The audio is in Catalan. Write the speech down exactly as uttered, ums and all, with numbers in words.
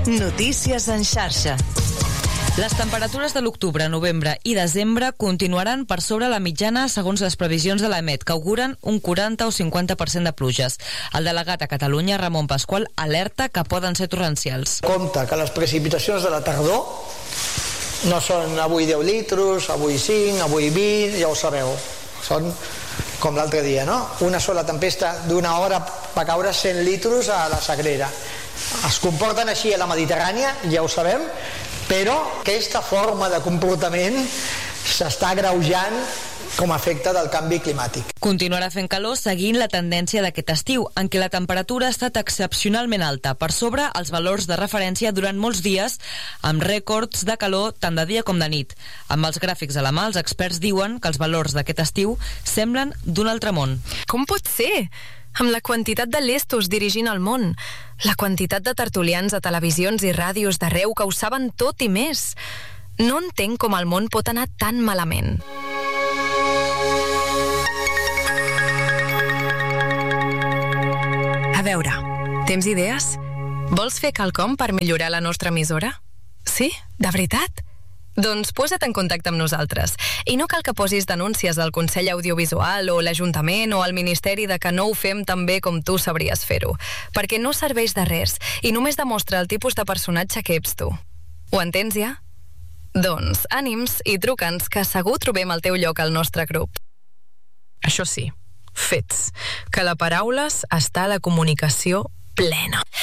Notícies en xarxa. Les temperatures de l'octubre, novembre i desembre continuaran per sobre la mitjana segons les previsions de l'EMET, que auguren un quaranta o cinquanta per cent de pluges. El delegat a Catalunya, Ramon Pasqual, alerta que poden ser torrencials. Compte que les precipitacions de la tardor no són avui deu litres, avui cinc, avui vint, ja ho sabeu. Són com l'altre dia, no? Una sola tempesta d'una hora va caure cent litres a la Sagrera. Es comporten així a la Mediterrània, ja ho sabem, però aquesta forma de comportament s'està agreujant com a efecte del canvi climàtic. Continuarà fent calor seguint la tendència d'aquest estiu, en què la temperatura ha estat excepcionalment alta, per sobre els valors de referència durant molts dies, amb rècords de calor tant de dia com de nit. Amb els gràfics a la mà, els experts diuen que els valors d'aquest estiu semblen d'un altre món. Com pot ser? Amb la quantitat de lestos dirigint el món, la quantitat de tertulians a televisions i ràdios d'arreu que ho saben tot i més. No entenc com el món pot anar tan malament. A veure, tens idees? Vols fer quelcom per millorar la nostra emissora? Sí? De veritat? Doncs posa't en contacte amb nosaltres. I no cal que posis denúncies al Consell Audiovisual o l'Ajuntament o al Ministeri de que no ho fem tan bé com tu sabries fer-ho, perquè no serveix de res i només demostra el tipus de personatge que ets tu. Ho entens ja? Doncs ànims i truca'ns, que segur trobem el teu lloc al nostre grup. Això sí, fets, que la paraules està a la comunicació plena.